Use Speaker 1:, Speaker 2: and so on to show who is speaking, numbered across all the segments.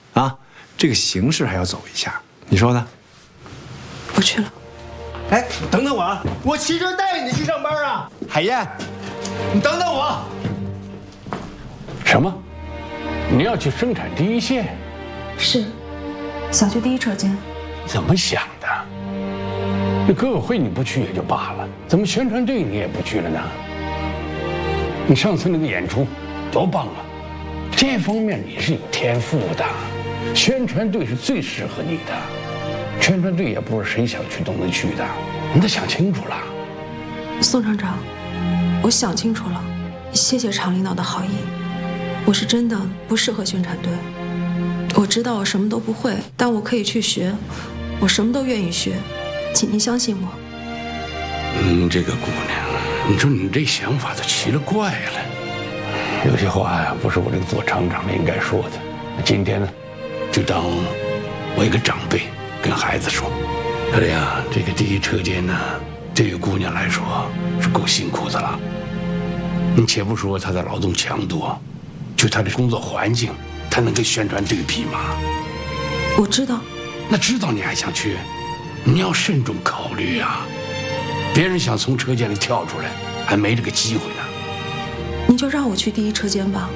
Speaker 1: 啊，这个形式还要走一下，你说呢？
Speaker 2: 不去了。
Speaker 1: 哎，等等我啊！我骑车带你去上班啊！海燕，你等等我。
Speaker 3: 什么？你要去生产第一线？
Speaker 2: 是，想去第一车间。
Speaker 3: 怎么想的？那革委会你不去也就罢了，怎么宣传队你也不去了呢？你上次那个演出多棒啊！这方面你是有天赋的，宣传队是最适合你的。宣传队也不是谁想去都能去的，你得想清楚了。
Speaker 2: 宋厂长，我想清楚了，谢谢常领导的好意。我是真的不适合宣传队，我知道我什么都不会，但我可以去学，我什么都愿意学，请您相信我。
Speaker 3: 这个姑娘，你说你这想法都奇了怪了。有些话呀，不是我这个做厂长的应该说的。今天呢，就当我一个长辈跟孩子说，哎呀，这个第一车间呢，对于姑娘来说是够辛苦的了。你且不说她的劳动强度，就她的工作环境，她能跟宣传队比吗？
Speaker 2: 我知道。
Speaker 3: 那知道你还想去？你要慎重考虑啊！别人想从车间里跳出来，还没这个机会呢。
Speaker 2: 你就让我去第一车间吧。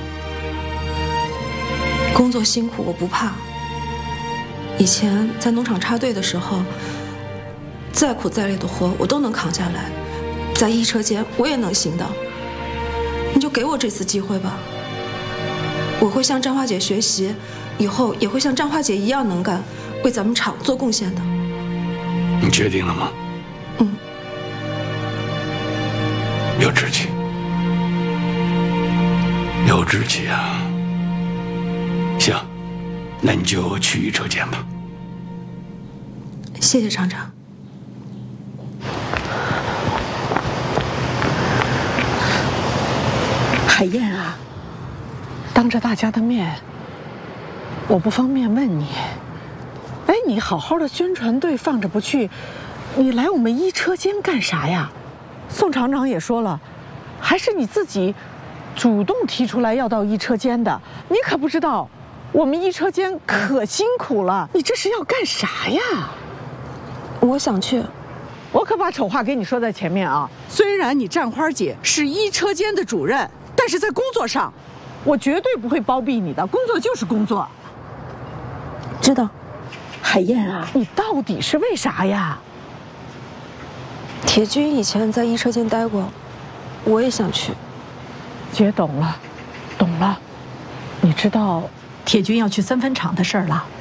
Speaker 2: 工作辛苦我不怕。以前在农场插队的时候，再苦再累的活我都能扛下来，在一车间我也能行的。你就给我这次机会吧，我会向张花姐学习，以后也会像张花姐一样能干，为咱们厂做贡献的。
Speaker 3: 你确定了吗？有志气，有志气啊！行，那你就去车间吧。
Speaker 2: 谢谢厂长。
Speaker 4: 海燕啊，当着大家的面，我不方便问你，哎，你好好的宣传队放着不去，你来我们一车间干啥呀？宋厂长也说了，还是你自己主动提出来要到一车间的，你可不知道我们一车间可辛苦了，你这是要干啥呀？
Speaker 2: 我想去。
Speaker 4: 我可把丑话给你说在前面啊，虽然你站花姐是一车间的主任，但是在工作上我绝对不会包庇你的，工作就是工作。
Speaker 2: 知道。
Speaker 4: 海燕啊，你到底是为啥呀？
Speaker 2: 铁军以前在一车间待过，我也想去。
Speaker 4: 姐懂了，懂了。你知道铁军要去三分厂的事儿了？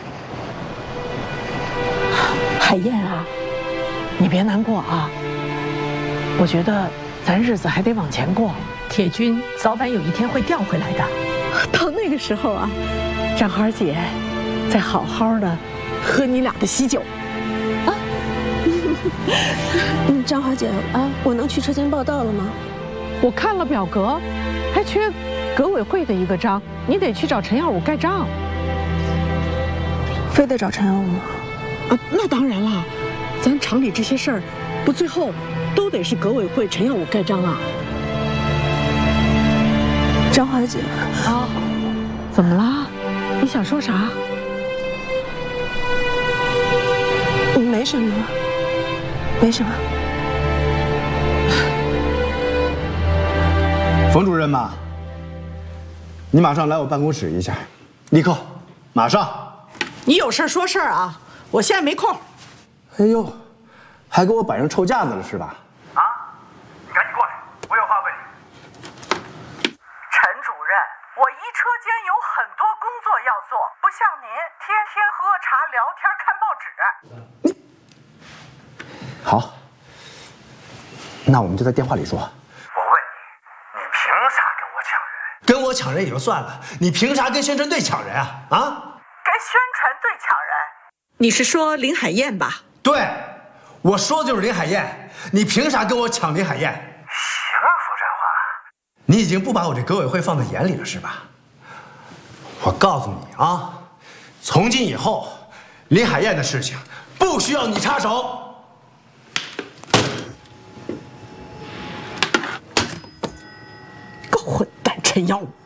Speaker 4: 海燕啊，你别难过啊。我觉得咱日子还得往前过，铁军早晚有一天会调回来的。到那个时候啊，张花姐再好好的喝你俩的喜酒。
Speaker 2: 张华姐啊，我能去车间报到了吗？
Speaker 4: 我看了表格，还缺革委会的一个章，你得去找陈耀武盖章。
Speaker 2: 非得找陈耀武吗？
Speaker 4: 啊，那当然了，咱厂里这些事儿，不最后都得是革委会陈耀武盖章啊。
Speaker 2: 张华姐
Speaker 4: 啊，怎么了？你想说啥？
Speaker 2: 没什么，没什么。
Speaker 1: 冯主任嘛，你马上来我办公室一下，立刻，马上。
Speaker 4: 你有事说事儿啊，我现在没空。
Speaker 1: 哎呦，还给我摆上臭架子了是吧？
Speaker 5: 啊，你赶紧过来，我有话问你。陈主任，我一车间有很多工作要做，不像您天天喝茶聊天看报纸。
Speaker 1: 好，那我们就在电话里说。
Speaker 5: 我问你，你凭啥跟我抢人？
Speaker 1: 跟我抢人也就算了，你凭啥跟宣传队抢人啊？啊？
Speaker 5: 跟宣传队抢人？
Speaker 4: 你是说林海燕吧？
Speaker 1: 对，我说的就是林海燕，你凭啥跟我抢林海燕？
Speaker 5: 行啊，傅振华，
Speaker 1: 你已经不把我这革委会放在眼里了是吧？我告诉你啊，从今以后，林海燕的事情不需要你插手。
Speaker 4: 个混蛋陈耀武！